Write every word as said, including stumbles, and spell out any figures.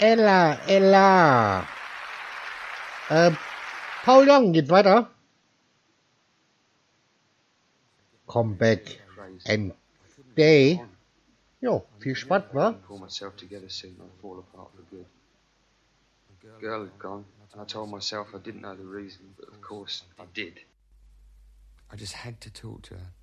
Ella, Ella. Äh, Paul Young geht weiter. Come back and day. Jo, viel Spaß, wa? Pull myself together soon, I'd fall apart for good. The girl had gone, and I told myself I didn't know the reason, but of course I did. I just had to talk to her.